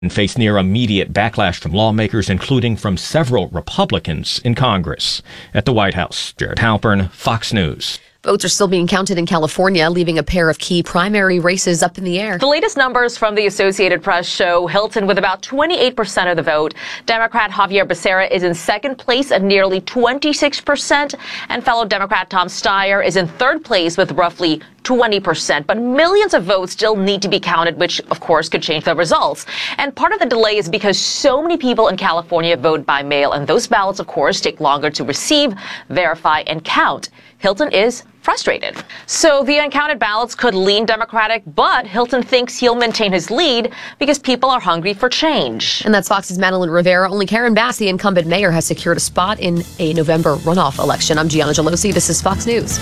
and face near immediate backlash from lawmakers, including from several Republicans in Congress. At the White House, Jared Halpern, Fox News. Votes are still being counted in California, leaving a pair of key primary races up in the air. The latest numbers from the Associated Press show Hilton with about 28% of the vote. Democrat Xavier Becerra is in second place at nearly 26%, and fellow Democrat Tom Steyer is in third place with roughly 20%. But millions of votes still need to be counted, which, of course, could change the results. And part of the delay is because so many people in California vote by mail, and those ballots, of course, take longer to receive, verify, and count. Hilton is frustrated. So the uncounted ballots could lean Democratic, but Hilton thinks he'll maintain his lead because people are hungry for change. And that's Fox's Madeline Rivera. Only Karen Bass, the incumbent mayor, has secured a spot in a November runoff election. I'm Gianna Gelosi. This is Fox News.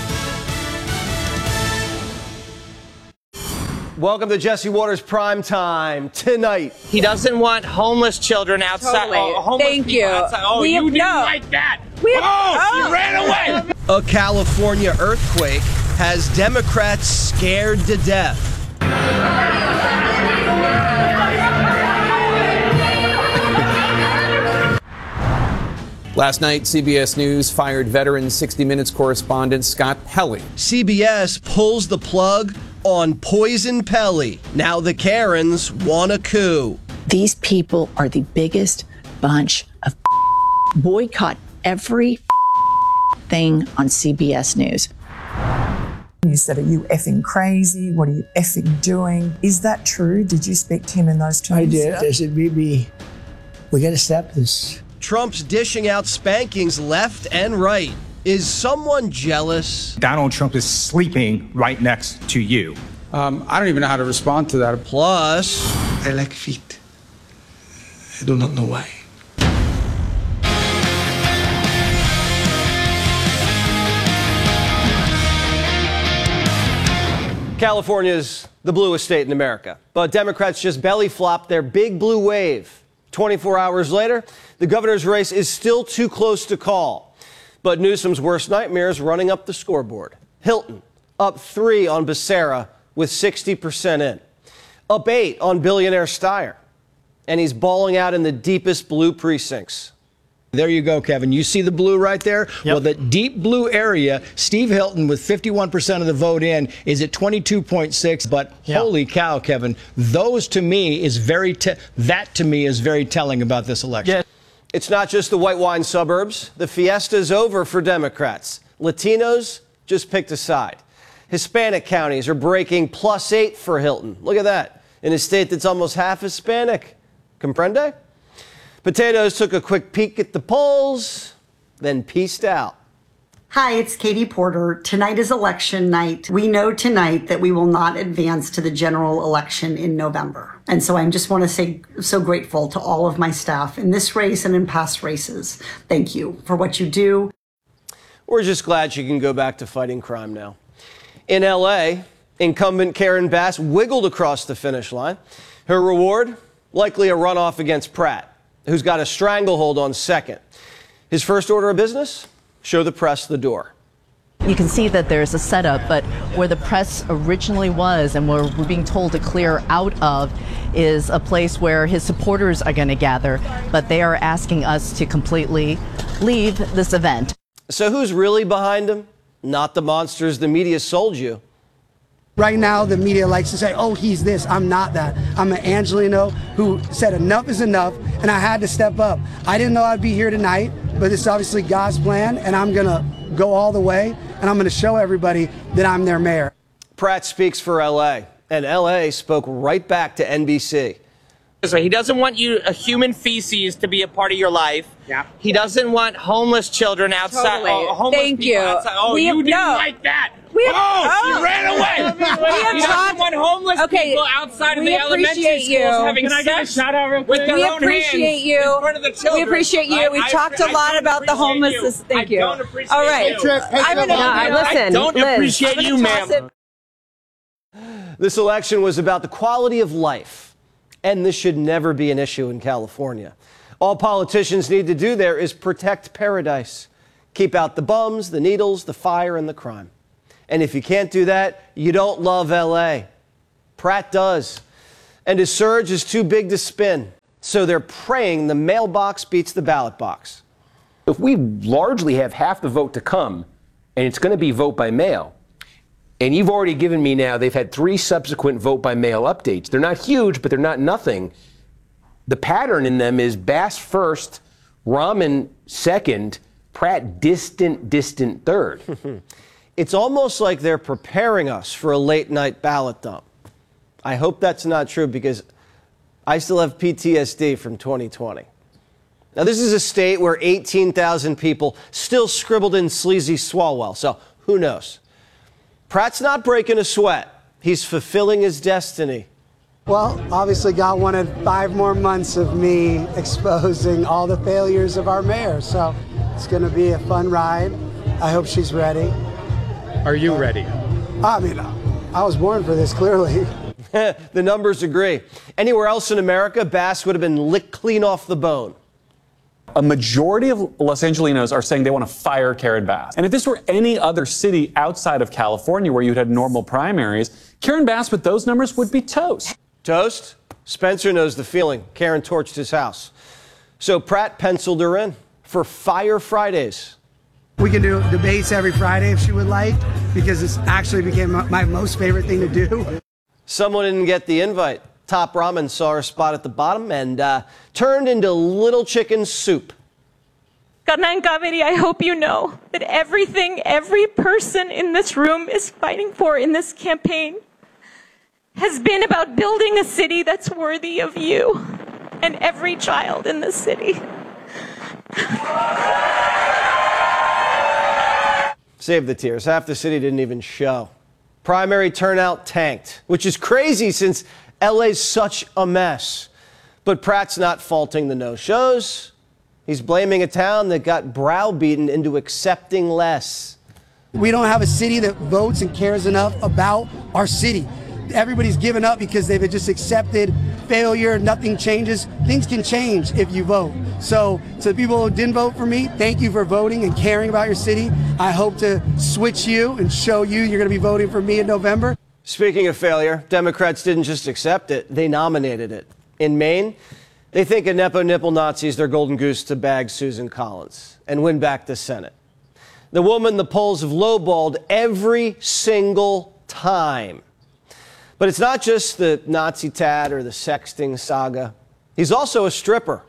Welcome to Jesse Waters Prime Time tonight. He doesn't want homeless children outside. Totally. Thank you. Outside. Oh, you didn't like that. She ran away. A California earthquake has Democrats scared to death. Last night, CBS News fired veteran 60 Minutes correspondent Scott Pelley. CBS pulls the plug on Poison Pelly. Now the Karens want a coup. These people are the biggest bunch of boycott every thing on CBS News. You said, are you effing crazy? What are you effing doing? Is that true? Did you speak to him in those terms? I did. I said, we got to stop this. Trump's dishing out spankings left and right. Is someone jealous? Donald Trump is sleeping right next to you. I don't even know how to respond to that. Plus, I like feet. I do not know why. California's the bluest state in America, but Democrats just belly flopped their big blue wave. 24 hours later, the governor's race is still too close to call. But Newsom's worst nightmare is running up the scoreboard. Hilton up 3 on Becerra with 60% in. Up 8 on billionaire Steyer. And he's balling out in the deepest blue precincts. There you go, Kevin. You see the blue right there? Yep. Well, the deep blue area, Steve Hilton with 51% of the vote in is at 22.6. But holy cow, Kevin, those to me is that to me is very telling about this election. Yeah. It's not just the white wine suburbs. The fiesta's over for Democrats. Latinos just picked a side. Hispanic counties are breaking +8 for Hilton. Look at that. In a state that's almost half Hispanic. Comprende? Potatoes took a quick peek at the polls, then peaced out. Hi, it's Katie Porter. Tonight is election night. We know tonight that we will not advance to the general election in November. And so I just want to say so grateful to all of my staff in this race and in past races. Thank you for what you do. We're just glad she can go back to fighting crime now. In L.A., incumbent Karen Bass wiggled across the finish line. Her reward? Likely a runoff against Pratt, who's got a stranglehold on second. His first order of business? Show the press the door. You can see that there's a setup, but where the press originally was and where we're being told to clear out of is a place where his supporters are going to gather, but they are asking us to completely leave this event. So who's really behind him? Not the monsters the media sold you. Right now, the media likes to say, oh, he's this. I'm not that. I'm an Angelino who said enough is enough, and I had to step up. I didn't know I'd be here tonight, but it's obviously God's plan, and I'm going to go all the way, and I'm going to show everybody that I'm their mayor. Pratt speaks for L.A., and L.A. spoke right back to NBC. He doesn't want you, human feces, to be a part of your life. Yeah. He doesn't want homeless children outside. Totally. Homeless Thank you. Outside. Oh, you didn't like that. She ran away. He doesn't want homeless people outside of the elementary schools having sex with their own hands in front of the children. We appreciate you. We've talked a lot about the homelessness. Thank you. All right. I don't appreciate you, ma'am. This election was about the quality of life, and this should never be an issue in California. All politicians need to do there is protect paradise. Keep out the bums, the needles, the fire, and the crime. And if you can't do that, you don't love L.A. Pratt does. And his surge is too big to spin. So they're praying the mailbox beats the ballot box. If we largely have half the vote to come, and it's going to be vote by mail, and you've already given me now, they've had 3 subsequent vote by mail updates. They're not huge, but they're not nothing. The pattern in them is Bass first, Rahman second, Pratt distant third. It's almost like they're preparing us for a late night ballot dump. I hope that's not true because I still have PTSD from 2020. Now, this is a state where 18,000 people still scribbled in sleazy Swalwell, so who knows? Pratt's not breaking a sweat. He's fulfilling his destiny. Well, obviously God wanted 5 more months of me exposing all the failures of our mayor, so it's going to be a fun ride. I hope she's ready. Are you ready? I mean, I was born for this, clearly. The numbers agree. Anywhere else in America, Bass would have been licked clean off the bone. A majority of Los Angelinos are saying they want to fire Karen Bass. And if this were any other city outside of California where you'd had normal primaries, Karen Bass with those numbers would be toast. Toast? Spencer knows the feeling. Karen torched his house. So Pratt penciled her in for Fire Fridays. We can do debates every Friday if she would like, because it's actually became my most favorite thing to do. Someone didn't get the invite. Top Ramen saw her spot at the bottom and turned into little chicken soup. Kanang Kaveri, I hope you know that everything every person in this room is fighting for in this campaign has been about building a city that's worthy of you and every child in this city. Save the tears. Half the city didn't even show. Primary turnout tanked, which is crazy since LA's such a mess. But Pratt's not faulting the no-shows. He's blaming a town that got browbeaten into accepting less. We don't have a city that votes and cares enough about our city. Everybody's given up because they've just accepted failure, nothing changes. Things can change if you vote. So to the people who didn't vote for me, thank you for voting and caring about your city. I hope to switch you and show you you're going to be voting for me in November. Speaking of failure, Democrats didn't just accept it, they nominated it. In Maine, they think a Nepo nipple Nazi's their golden goose to bag Susan Collins and win back the Senate. The woman the polls have lowballed every single time. But it's not just the Nazi tat or the sexting saga. He's also a stripper.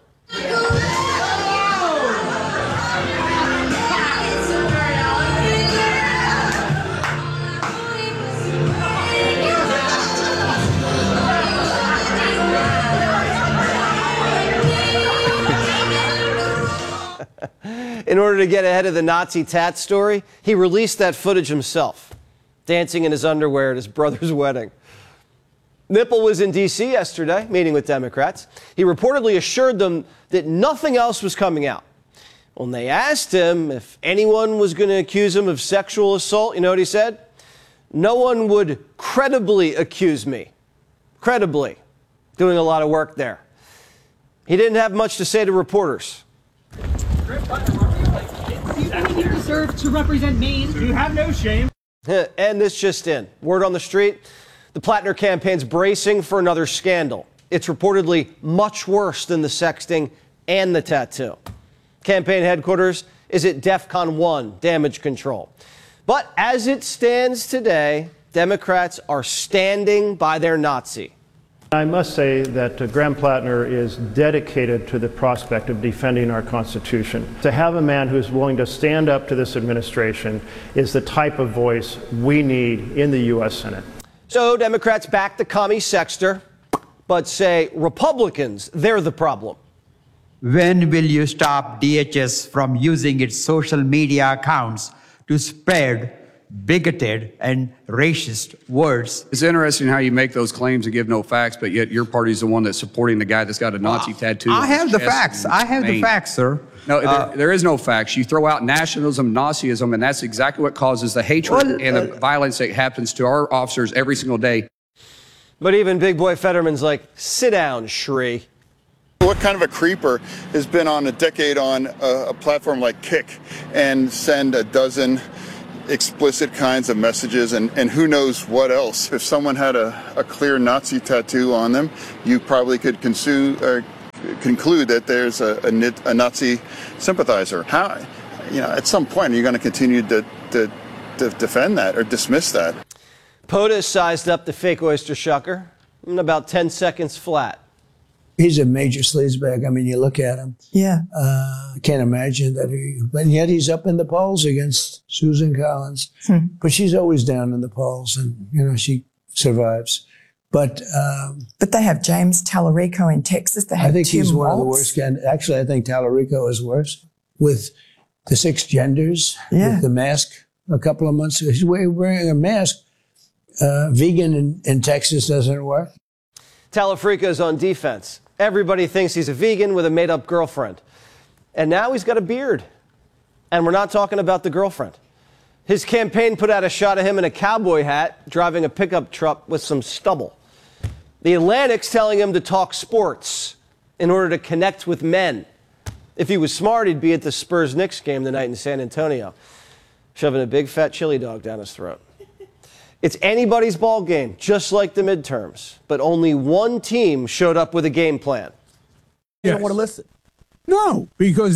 In order to get ahead of the Nazi tat story, he released that footage himself, dancing in his underwear at his brother's wedding. Nipple was in D.C. yesterday, meeting with Democrats. He reportedly assured them that nothing else was coming out. When they asked him if anyone was going to accuse him of sexual assault, you know what he said? No one would credibly accuse me. Credibly. Doing a lot of work there. He didn't have much to say to reporters. Do you think you deserve to represent Maine? You have no shame. And this just in. Word on the street. The Plattner campaign's bracing for another scandal. It's reportedly much worse than the sexting and the tattoo. Campaign headquarters is at DEFCON 1, damage control. But as it stands today, Democrats are standing by their Nazi. I must say that Graham Plattner is dedicated to the prospect of defending our Constitution. To have a man who is willing to stand up to this administration is the type of voice we need in the U.S. Senate. So Democrats back the commie sexter, but say Republicans, they're the problem. When will you stop DHS from using its social media accounts to spread bigoted and racist words? It's interesting how you make those claims and give no facts, but yet your party's the one that's supporting the guy that's got a Nazi tattoo. I have the facts. I have the facts, sir. No, there is no facts. You throw out nationalism, Nazism, and that's exactly what causes the hatred and the violence that happens to our officers every single day. But even Big Boy Fetterman's like, sit down, Shri. What kind of a creeper has been on a decade on a platform like Kick and send a dozen explicit kinds of messages and who knows what else. If someone had a clear Nazi tattoo on them, you probably could conclude that there's a Nazi sympathizer. How, at some point, are you going to continue to defend that or dismiss that? POTUS sized up the fake oyster shucker in about 10 seconds flat. He's a major sleazebag. I mean, you look at him. Yeah. I can't imagine that but yet he's up in the polls against Susan Collins. But she's always down in the polls, and, she survives. But they have James Tallarico in Texas. They have I think Tim he's one of the Walz. worst. Actually, I think Tallarico is worse with the 6 genders, with the mask a couple of months ago. He's wearing a mask. Vegan in Texas doesn't work. Tallarico is on defense. Everybody thinks he's a vegan with a made-up girlfriend. And now he's got a beard. And we're not talking about the girlfriend. His campaign put out a shot of him in a cowboy hat, driving a pickup truck with some stubble. The Atlantic's telling him to talk sports in order to connect with men. If he was smart, he'd be at the Spurs-Knicks game tonight in San Antonio, shoving a big fat chili dog down his throat. It's anybody's ball game, just like the midterms. But only one team showed up with a game plan. You don't want to listen. No, because,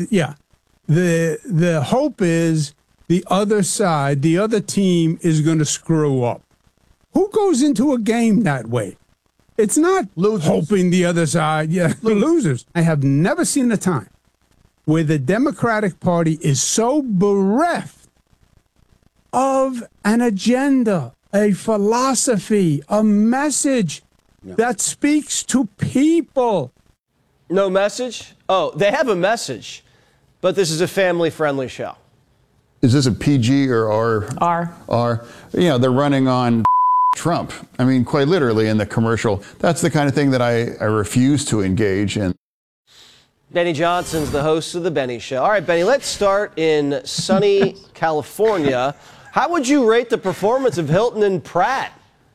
the hope is the other side, the other team is going to screw up. Who goes into a game that way? It's not hoping the other side, losers. I have never seen a time where the Democratic Party is so bereft of an agenda, a philosophy, a message that speaks to people. No message? Oh, they have a message, but this is a family-friendly show. Is this a PG or R? R. R. They're running on Trump. I mean, quite literally in the commercial. That's the kind of thing that I refuse to engage in. Benny Johnson's the host of The Benny Show. All right, Benny, let's start in sunny California. How would you rate the performance of Hilton and Pratt?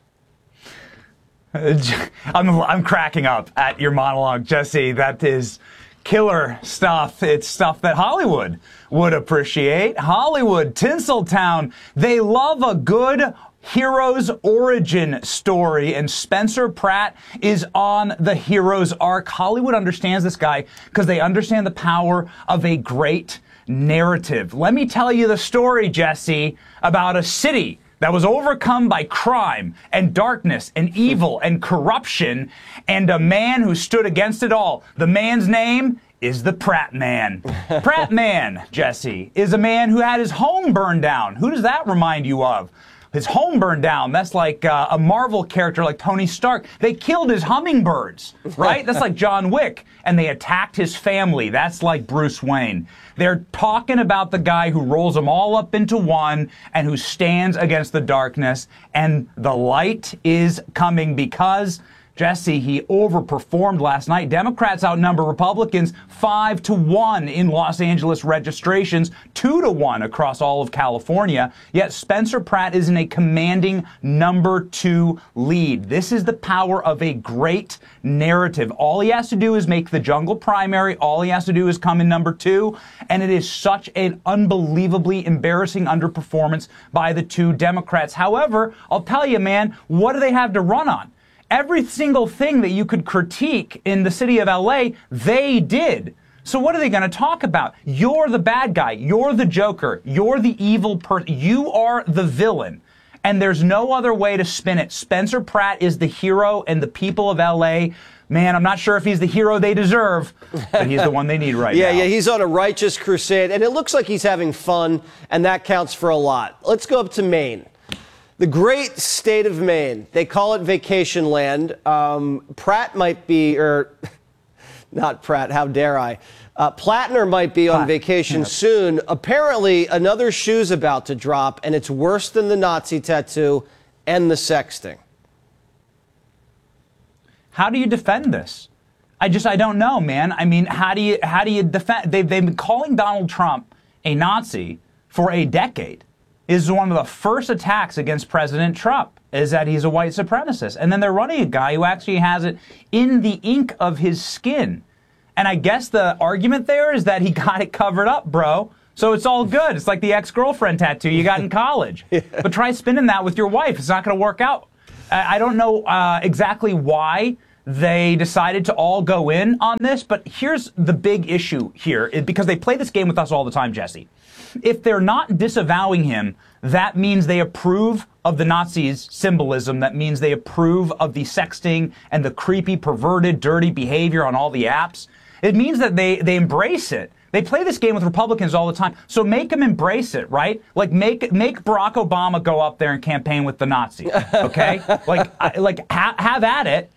I'm cracking up at your monologue, Jesse. That is killer stuff. It's stuff that Hollywood would appreciate. Hollywood, Tinseltown, they love a good hero's origin story, and Spencer Pratt is on the hero's arc. Hollywood understands this guy because they understand the power of a great narrative. Let me tell you the story, Jesse, about a city that was overcome by crime and darkness and evil and corruption, and a man who stood against it all. The man's name is the Pratt Man. Pratt Man, Jesse, is a man who had his home burned down. Who does that remind you of? His home burned down. That's like a Marvel character like Tony Stark. They killed his hummingbirds, right? That's like John Wick. And they attacked his family. That's like Bruce Wayne. They're talking about the guy who rolls them all up into one and who stands against the darkness. And the light is coming because, Jesse, he overperformed last night. Democrats outnumber Republicans 5-1 in Los Angeles registrations, 2-1 across all of California. Yet Spencer Pratt is in a commanding #2 lead. This is the power of a great narrative. All he has to do is make the jungle primary. All he has to do is come in #2. And it is such an unbelievably embarrassing underperformance by the two Democrats. However, I'll tell you, man, what do they have to run on? Every single thing that you could critique in the city of LA, they did. So what are they going to talk about? You're the bad guy. You're the Joker. You're the evil person. You are the villain. And there's no other way to spin it. Spencer Pratt is the hero, and the people of LA, man, I'm not sure if he's the hero they deserve, but he's the one they need right now. Yeah, he's on a righteous crusade, and it looks like he's having fun, and that counts for a lot. Let's go up to Maine. The great state of Maine. They call it vacation land. Pratt might be, or not Pratt, how dare I? Plattner might be on vacation soon. Apparently, another shoe's about to drop, and it's worse than the Nazi tattoo and the sexting. How do you defend this? I don't know, man. I mean, how do you defend? They've been calling Donald Trump a Nazi for a decade. Is one of the first attacks against President Trump is that he's a white supremacist. And then they're running a guy who actually has it in the ink of his skin. And I guess the argument there is that he got it covered up, bro. So it's all good. It's like the ex-girlfriend tattoo you got in college. But try spinning that with your wife. It's not going to work out. I don't know exactly why they decided to all go in on this, but here's the big issue here, because they play this game with us all the time, Jesse. If they're not disavowing him, that means they approve of the Nazis' symbolism. That means they approve of the sexting and the creepy, perverted, dirty behavior on all the apps. It means that they embrace it. They play this game with Republicans all the time. So make them embrace it, right? Like make Barack Obama go up there and campaign with the Nazis, okay? Have at it,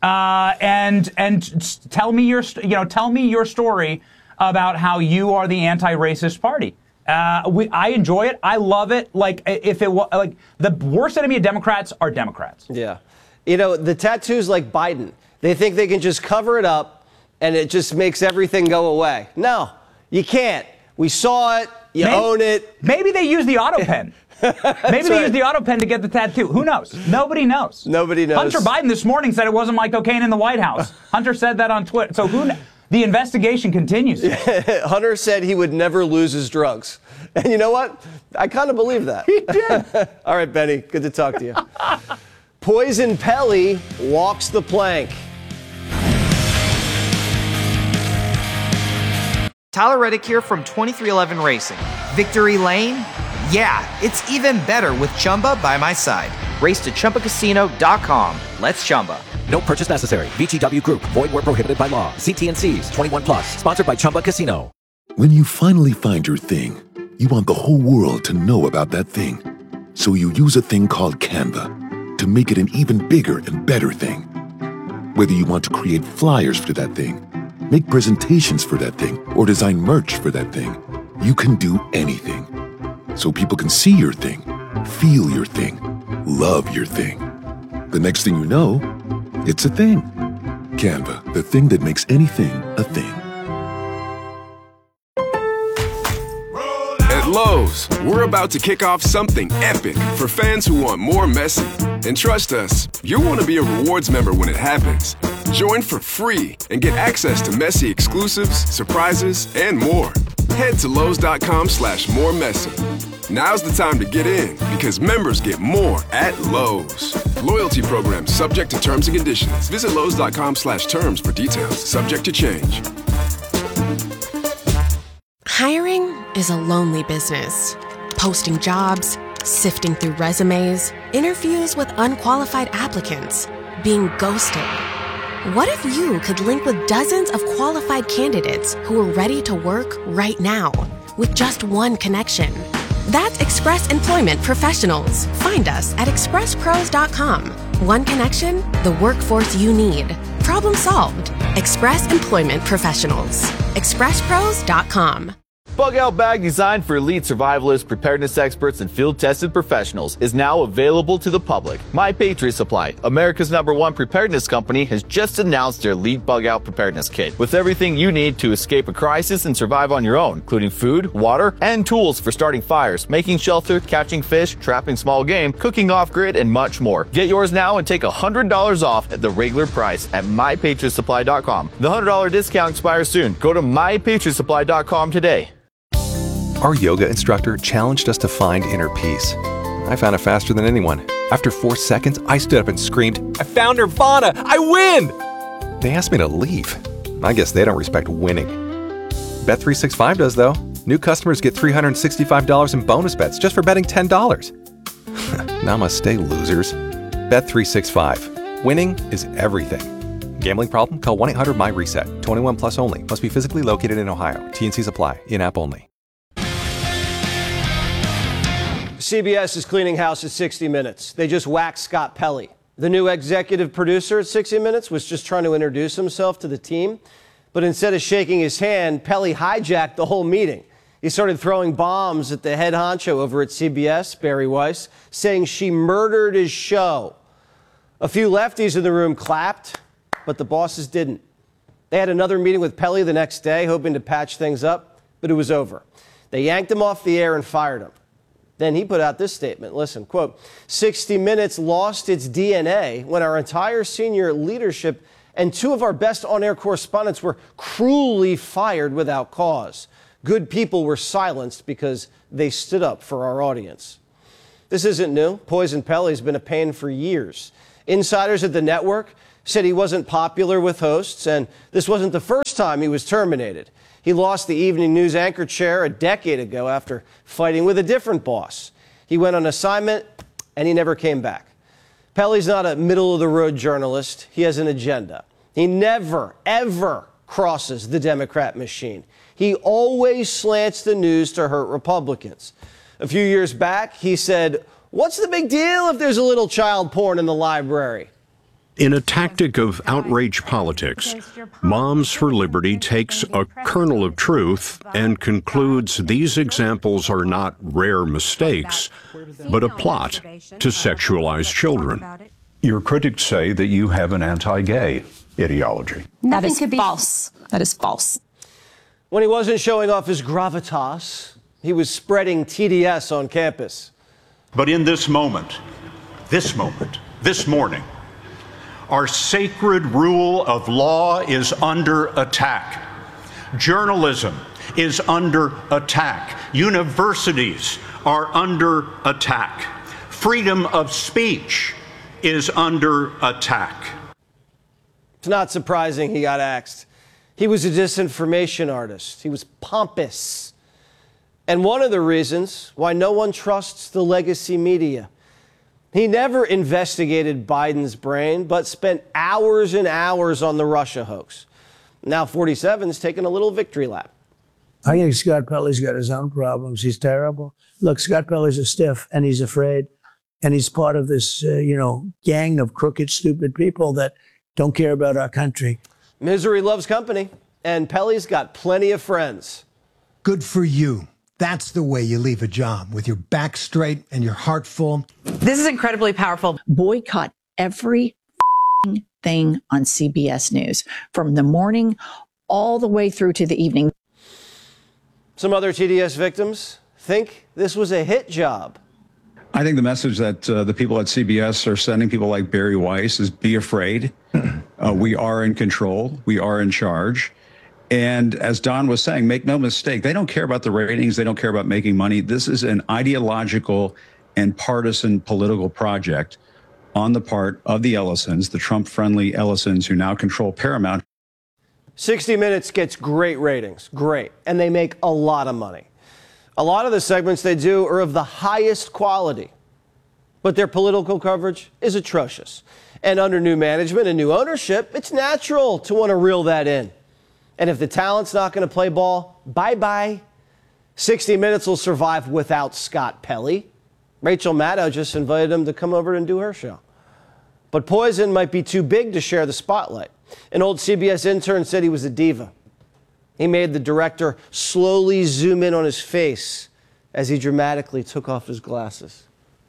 and tell me your story about how you are the anti-racist party. I enjoy it. I love it. Like if it was like the worst enemy of Democrats are Democrats. Yeah, the tattoos like Biden. They think they can just cover it up, and it just makes everything go away. No. You can't. We saw it. You own it. Maybe they use the auto pen. Maybe they use the auto pen to get the tattoo. Who knows? Nobody knows. Nobody knows. Hunter Biden this morning said it wasn't like cocaine in the White House. Hunter said that on Twitter. So the investigation continues. Hunter said he would never lose his drugs. And you know what? I kind of believe that. He did. All right, Benny. Good to talk to you. Poison Pelly walks the plank. Tyler Reddick here from 2311 Racing. Victory Lane? Yeah, it's even better with Chumba by my side. Race to ChumbaCasino.com. Let's Chumba. No purchase necessary. VGW Group. Void where prohibited by law. See T&Cs. 21 plus. Sponsored by Chumba Casino. When you finally find your thing, you want the whole world to know about that thing. So you use a thing called Canva to make it an even bigger and better thing. Whether you want to create flyers for that thing, make presentations for that thing, or design merch for that thing, you can do anything. So people can see your thing, feel your thing, love your thing. The next thing you know, it's a thing. Canva, the thing that makes anything a thing. At Lowe's, we're about to kick off something epic for fans who want more Messi. And trust us, you'll want to be a rewards member when it happens. Join for free and get access to Messi exclusives, surprises, and more. Head to Lowe's.com/moremessy. Now's the time to get in because members get more at Lowe's. Loyalty program subject to terms and conditions. Visit Lowe's.com/terms for details. Subject to change. Hiring is a lonely business. Posting jobs, sifting through resumes, interviews with unqualified applicants, being ghosted. What if you could link with dozens of qualified candidates who are ready to work right now with just one connection? That's Express Employment Professionals. Find us at expresspros.com. One connection, the workforce you need. Problem solved. Express Employment Professionals. expresspros.com. Bug Out Bag, designed for elite survivalists, preparedness experts, and field-tested professionals, is now available to the public. My Patriot Supply, America's #1 preparedness company, has just announced their Elite Bug Out Preparedness Kit, with everything you need to escape a crisis and survive on your own, including food, water, and tools for starting fires, making shelter, catching fish, trapping small game, cooking off-grid, and much more. Get yours now and take $100 off at the regular price at MyPatriotSupply.com. The $100 discount expires soon. Go to MyPatriotSupply.com today. Our yoga instructor challenged us to find inner peace. I found it faster than anyone. After 4 seconds, I stood up and screamed, "I found Nirvana! I win!" They asked me to leave. I guess they don't respect winning. Bet365 does, though. New customers get $365 in bonus bets just for betting $10. Namaste, losers. Bet365. Winning is everything. Gambling problem? Call 1-800-MY-RESET. 21 plus only. Must be physically located in Ohio. T&Cs apply. In-app only. CBS is cleaning house at 60 Minutes. They just waxed Scott Pelley. The new executive producer at 60 Minutes was just trying to introduce himself to the team. But instead of shaking his hand, Pelley hijacked the whole meeting. He started throwing bombs at the head honcho over at CBS, Barry Weiss, saying she murdered his show. A few lefties in the room clapped, but the bosses didn't. They had another meeting with Pelley the next day, hoping to patch things up, but it was over. They yanked him off the air and fired him. Then he put out this statement. Listen, quote, 60 Minutes lost its DNA when our entire senior leadership and two of our best on-air correspondents were cruelly fired without cause. good people were silenced because they stood up for our audience. This isn't new. Poison Pelly's been a pain for years. Insiders at the network said he wasn't popular with hosts, and this wasn't the first time he was terminated. He lost the evening news anchor chair a decade ago after fighting with a different boss. He went on assignment, and he never came back. Pelly's not a middle-of-the-road journalist. He has an agenda. He never, ever crosses the Democrat machine. He always slants the news to hurt Republicans. A few years back, he said, "What's the big deal if there's a little child porn in the library?" In a tactic of outrage politics, Moms for Liberty takes a kernel of truth and concludes these examples are not rare mistakes, but a plot to sexualize children. Your critics say that you have an anti-gay ideology. That is false. That is false. When he wasn't showing off his gravitas, he was spreading TDS on campus. But in this moment, this morning, our sacred rule of law is under attack. Journalism is under attack. Universities are under attack. Freedom of speech is under attack. It's not surprising he got axed. He was a disinformation artist. He was pompous. And one of the reasons why no one trusts the legacy media. He never investigated Biden's brain, but spent hours and hours on the Russia hoax. Now 47's taking a little victory lap. I think Scott Pelley's got his own problems. He's terrible. Look, Scott Pelley's a stiff, and he's afraid. And he's part of this, gang of crooked, stupid people that don't care about our country. Misery loves company, and Pelley's got plenty of friends. Good for you. That's the way you leave a job, with your back straight and your heart full. This is incredibly powerful. Boycott every thing on CBS News from the morning all the way through to the evening. Some other TDS victims think this was a hit job. I think the message that the people at CBS are sending people like Barry Weiss is be afraid. We are in control. We are in charge. And as Don was saying, make no mistake, they don't care about the ratings. They don't care about making money. This is an ideological and partisan political project on the part of the Ellisons, the Trump-friendly Ellisons who now control Paramount. 60 Minutes gets great ratings, great, and they make a lot of money. A lot of the segments they do are of the highest quality, but their political coverage is atrocious. And under new management and new ownership, it's natural to want to reel that in. And if the talent's not going to play ball, bye-bye. 60 Minutes will survive without Scott Pelley. Rachel Maddow just invited him to come over and do her show. But Poison might be too big to share the spotlight. An old CBS intern said he was a diva. He made the director slowly zoom in on his face as he dramatically took off his glasses.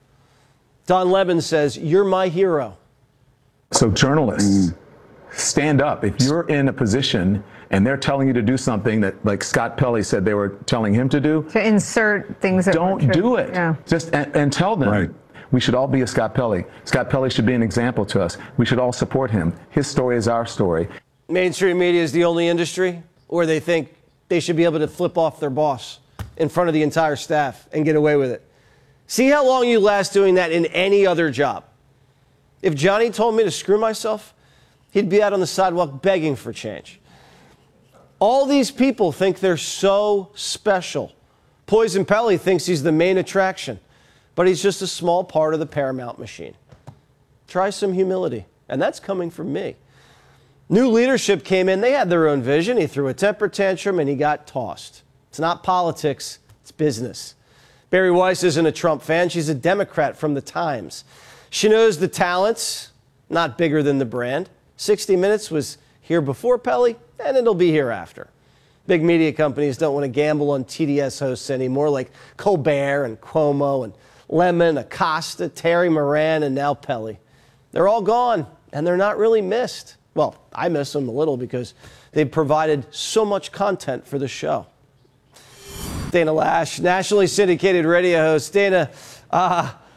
Don Lemon says, "You're my hero." So journalists, stand up. If you're in a position and they're telling you to do something that, like Scott Pelley said they were telling him to do, to insert things that don't do it. Yeah. Just and tell them. Right. We should all be a Scott Pelley. Scott Pelley should be an example to us. We should all support him. His story is our story. Mainstream media is the only industry where they think they should be able to flip off their boss in front of the entire staff and get away with it. See how long you last doing that in any other job. If Johnny told me to screw myself, he'd be out on the sidewalk begging for change. All these people think they're so special. Poison Pelly thinks he's the main attraction, but he's just a small part of the Paramount machine. Try some humility, and that's coming from me. New leadership came in. They had their own vision. He threw a temper tantrum, and he got tossed. It's not politics. It's business. Barry Weiss isn't a Trump fan. She's a Democrat from the Times. She knows the talents, not bigger than the brand. 60 Minutes was here before Pelly, and it'll be here after. Big media companies don't want to gamble on TDS hosts anymore, like Colbert and Cuomo and Lemon, Acosta, Terry Moran, and now Pelly. They're all gone, and they're not really missed. Well, I miss them a little because they've provided so much content for the show. Dana Lash, nationally syndicated radio host. Dana,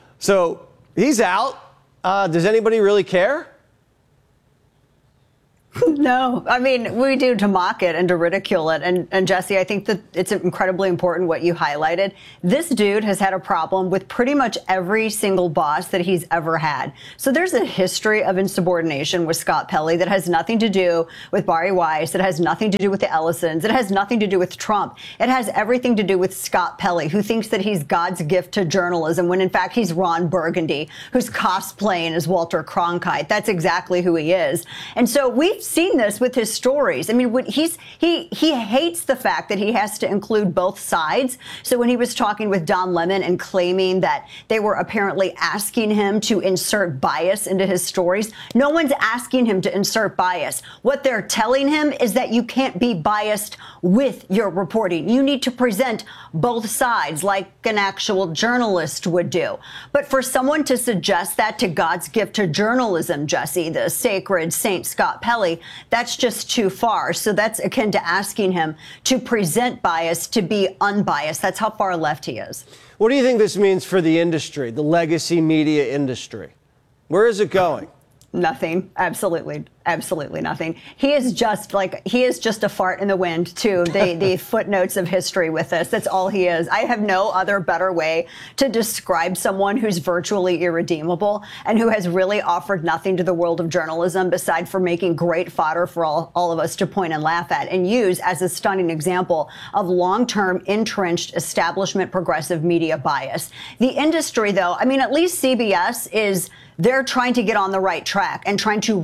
so he's out. Does anybody really care? No, I mean, we do to mock it and to ridicule it. And Jesse, I think that it's incredibly important what you highlighted. This dude has had a problem with pretty much every single boss that he's ever had. So there's a history of insubordination with Scott Pelley that has nothing to do with Bari Weiss. It has nothing to do with the Ellisons. It has nothing to do with Trump. It has everything to do with Scott Pelley, who thinks that he's God's gift to journalism when in fact he's Ron Burgundy, who's cosplaying as Walter Cronkite. That's exactly who he is. And so we've seen this with his stories. I mean, he hates the fact that he has to include both sides. So when he was talking with Don Lemon and claiming that they were apparently asking him to insert bias into his stories, no one's asking him to insert bias. What they're telling him is that you can't be biased with your reporting. You need to present both sides like an actual journalist would do. But for someone to suggest that to God's gift to journalism, Jesse, the sacred Saint Scott Pelley, that's just too far. So that's akin to asking him to present bias, to be unbiased. That's how far left he is. What do you think this means for the industry, the legacy media industry? Where is it going? Nothing. Absolutely nothing. He is just a fart in the wind to the footnotes of history with this. That's all he is. I have no other better way to describe someone who's virtually irredeemable and who has really offered nothing to the world of journalism beside for making great fodder for all of us to point and laugh at and use as a stunning example of long-term entrenched establishment progressive media bias. The industry, though, I mean, at least CBS they're trying to get on the right track and trying to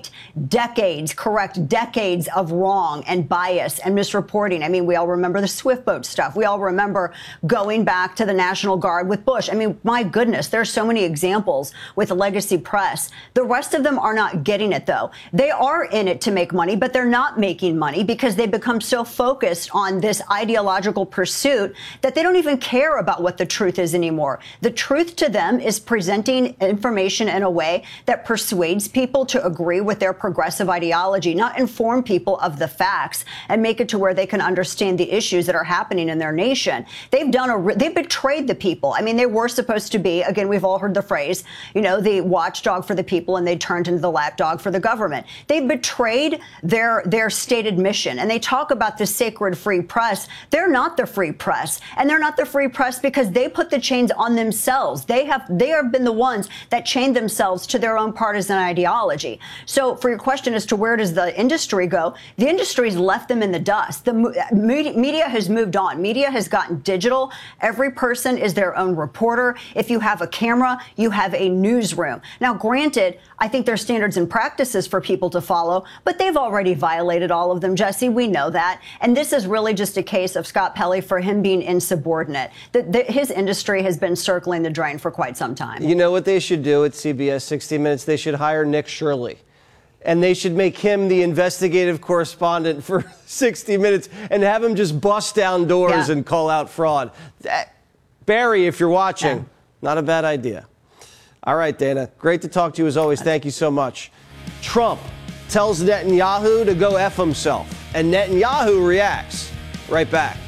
correct decades of wrong and bias and misreporting. I mean, we all remember the Swift boat stuff. We all remember going back to the National Guard with Bush. I mean, my goodness, there's so many examples with the legacy press. The rest of them are not getting it, though. They are in it to make money, but they're not making money because they become so focused on this ideological pursuit that they don't even care about what the truth is anymore. The truth to them is presenting information in a way that persuades people to agree with their progressive ideology, not inform people of the facts and make it to where they can understand the issues that are happening in their nation. They've betrayed the people. I mean, they were supposed to be, again, we've all heard the phrase, the watchdog for the people, and they turned into the lapdog for the government. They've betrayed their stated mission, and they talk about the sacred free press. They're not the free press, and they're not the free press because they put the chains on themselves. They have been the ones that chained themselves to their own partisan ideology. So for your question as to where does the industry go, the industry's left them in the dust. The media has moved on. Media has gotten digital. Every person is their own reporter. If you have a camera, you have a newsroom. Now, granted, I think there's standards and practices for people to follow, but they've already violated all of them, Jesse. We know that. And this is really just a case of Scott Pelley for him being insubordinate. His industry has been circling the drain for quite some time. You know what they should do at CBS 60 Minutes? They should hire Nick Shirley. And they should make him the investigative correspondent for 60 Minutes and have him just bust down doors and call out fraud. Barry, if you're watching, not a bad idea. All right, Dana, great to talk to you as always. Thank you so much. Trump tells Netanyahu to go F himself, and Netanyahu reacts. Right back.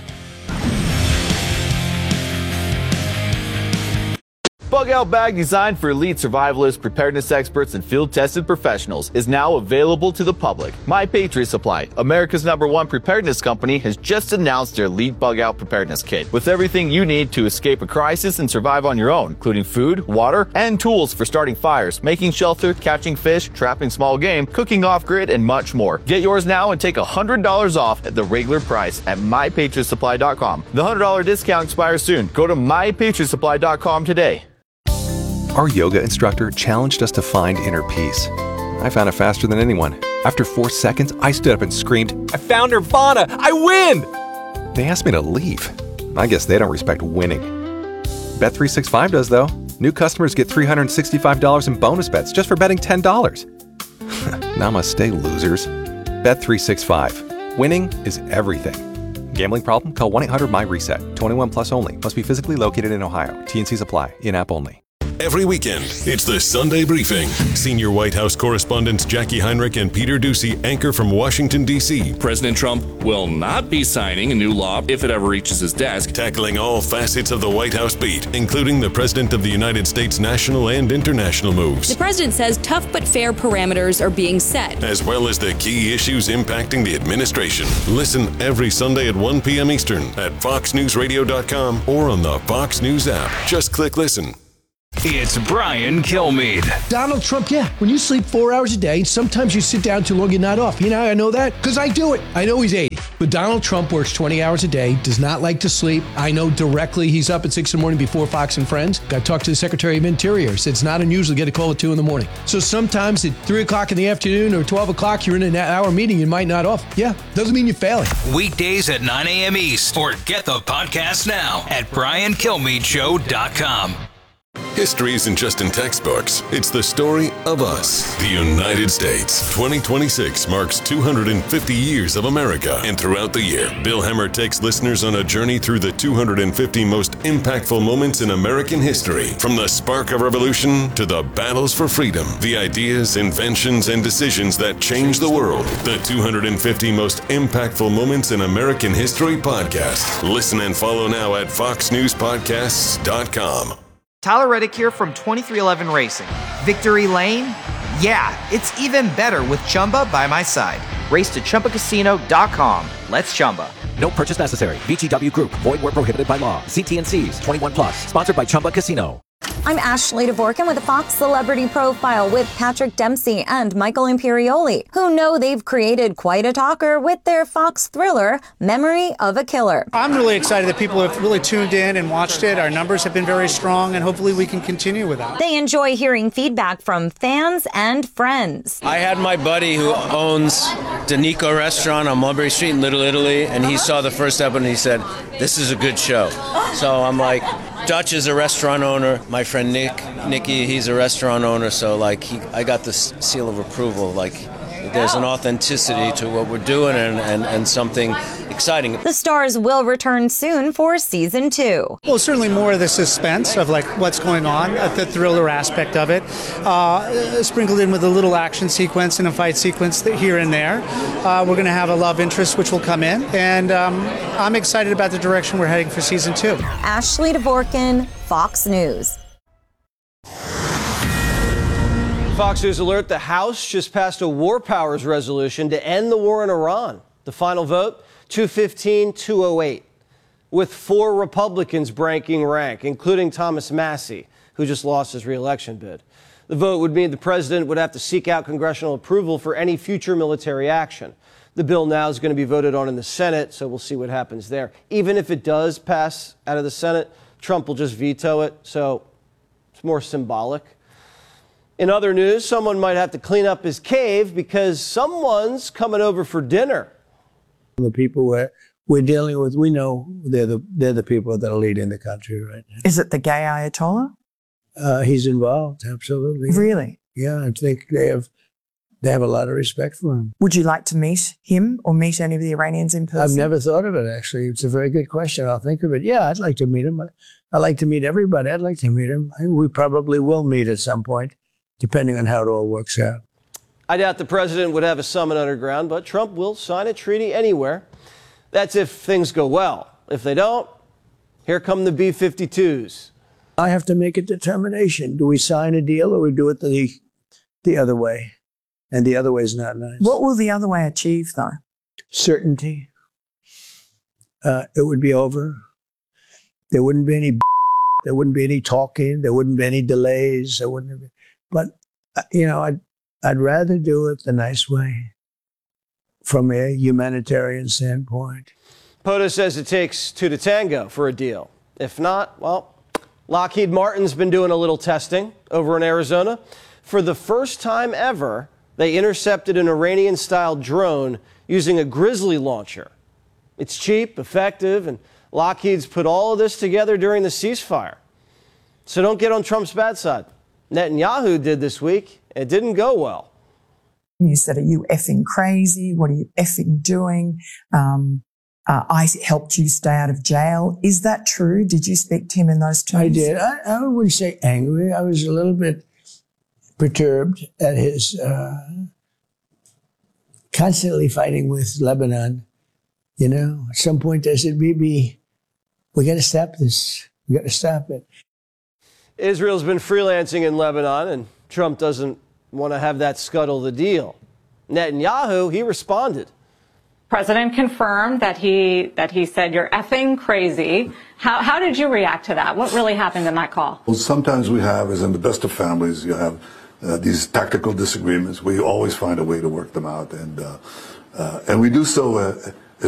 Bug Out Bag, designed for elite survivalists, preparedness experts, and field-tested professionals, is now available to the public. My Patriot Supply, America's #1 preparedness company, has just announced their Elite Bug Out Preparedness Kit, with everything you need to escape a crisis and survive on your own, including food, water, and tools for starting fires, making shelter, catching fish, trapping small game, cooking off-grid, and much more. Get yours now and take $100 off at the regular price at MyPatriotSupply.com. The $100 discount expires soon. Go to MyPatriotSupply.com today. Our yoga instructor challenged us to find inner peace. I found it faster than anyone. After 4 seconds, I stood up and screamed, "I found Nirvana! I win!" They asked me to leave. I guess they don't respect winning. Bet365 does, though. New customers get $365 in bonus bets just for betting $10. Namaste, losers. Bet365. Winning is everything. Gambling problem? Call 1-800-MY-RESET. 21 plus only. Must be physically located in Ohio. T&Cs apply. In-app only. every weekend. It's the Sunday Briefing. Senior White House correspondents Jackie Heinrich and Peter Doocy anchor from Washington, D.C. President Trump will not be signing a new law if it ever reaches his desk. Tackling all facets of the White House beat, including the President of the United States national and international moves. The president says tough but fair parameters are being set, as well as the key issues impacting the administration. Listen every Sunday at 1 p.m. Eastern at foxnewsradio.com or on the Fox News app. Just click listen. It's Brian Kilmeade. Donald Trump, yeah. When you sleep 4 hours a day, sometimes you sit down too long, you're not off. You know how I know that? Because I do it. I know he's 80. But Donald Trump works 20 hours a day, does not like to sleep. I know directly he's up at 6 in the morning before Fox and Friends. Got to talk to the Secretary of Interior. Said it's not unusual to get a call at 2 in the morning. So sometimes at 3 o'clock in the afternoon or 12 o'clock, you're in an hour meeting, you might not off. Yeah, doesn't mean you're failing. Weekdays at 9 a.m. East. Or get the podcast now at BrianKilmeadeShow.com. History isn't just in textbooks. It's the story of us, the United States. 2026 marks 250 years of America. And throughout the year, Bill Hemmer takes listeners on a journey through the 250 most impactful moments in American history. From the spark of revolution to the battles for freedom, the ideas, inventions, and decisions that changed the world. The 250 most impactful moments in American history podcast. Listen and follow now at foxnewspodcasts.com. Tyler Reddick here from 2311 Racing. Victory Lane? Yeah, it's even better with Chumba by my side. Race to ChumbaCasino.com. Let's Chumba. No purchase necessary. VGW Group. Void where prohibited by law. See T&Cs. 21 plus. Sponsored by Chumba Casino. I'm Ashley DeVorkin with a Fox Celebrity Profile with Patrick Dempsey and Michael Imperioli, who know they've created quite a talker with their Fox thriller, Memory of a Killer. I'm really excited that people have really tuned in and watched it. Our numbers have been very strong, and hopefully we can continue with that. They enjoy hearing feedback from fans and friends. I had my buddy who owns Danico Restaurant on Mulberry Street in Little Italy, and he saw the first episode and he said, "This is a good show." So I'm like, Dutch is a restaurant owner. My friend Nicky, he's a restaurant owner. So I got the seal of approval. There's an authenticity to what we're doing and something exciting. The stars will return soon for season 2. Well, certainly more of the suspense of what's going on, the thriller aspect of it, sprinkled in with a little action sequence and a fight sequence here and there. We're going to have a love interest which will come in, and I'm excited about the direction we're heading for season 2. Ashley DeVorkin, Fox News. Fox News alert, the House just passed a war powers resolution to end the war in Iran. The final vote, 215-208, with 4 Republicans breaking rank, including Thomas Massie, who just lost his re-election bid. The vote would mean the president would have to seek out congressional approval for any future military action. The bill now is going to be voted on in the Senate, so we'll see what happens there. Even if it does pass out of the Senate, Trump will just veto it, so it's more symbolic. In other news, someone might have to clean up his cave because someone's coming over for dinner. The people we're dealing with, we know they're the people that are leading the country right now. Is it the gay Ayatollah? He's involved, absolutely. Really? Yeah, I think they have a lot of respect for him. Would you like to meet him or meet any of the Iranians in person? I've never thought of it, actually. It's a very good question. I'll think of it. Yeah, I'd like to meet him. I'd like to meet everybody. I'd like to meet him. We probably will meet at some point, depending on how it all works out. I doubt the president would have a summit underground, but Trump will sign a treaty anywhere. That's if things go well. If they don't, here come the B-52s. I have to make a determination. Do we sign a deal or we do it the other way? And the other way is not nice. What will the other way achieve, though? Certainty. It would be over. There wouldn't be any there wouldn't be any talking. There wouldn't be any delays. There wouldn't be. But, I'd rather do it the nice way from a humanitarian standpoint. POTUS says it takes 2 to tango for a deal. If not, well, Lockheed Martin's been doing a little testing over in Arizona. For the first time ever, they intercepted an Iranian-style drone using a Grizzly launcher. It's cheap, effective, and Lockheed's put all of this together during the ceasefire. So don't get on Trump's bad side. Netanyahu did this week. It didn't go well. You said, are you effing crazy? What are you effing doing? I helped you stay out of jail. Is that true? Did you speak to him in those terms? I did. I wouldn't say angry. I was a little bit perturbed at his constantly fighting with Lebanon. You know, at some point I said, Bibi, we got to stop this. We got to stop it. Israel's been freelancing in Lebanon, and Trump doesn't want to have that scuttle the deal. Netanyahu, he responded. President confirmed that he said, "You're effing crazy." How did you react to that? What really happened in that call? Well, sometimes we have, as in the best of families, you have these tactical disagreements. We always find a way to work them out, and we do so